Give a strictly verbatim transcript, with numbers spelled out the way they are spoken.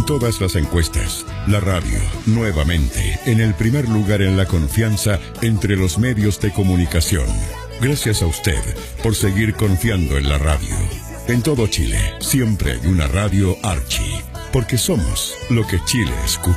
todas las encuestas. La radio, nuevamente, en el primer lugar en la confianza entre los medios de comunicación. Gracias a usted por seguir confiando en la radio. En todo Chile, siempre hay una radio Archie, porque somos lo que Chile escucha.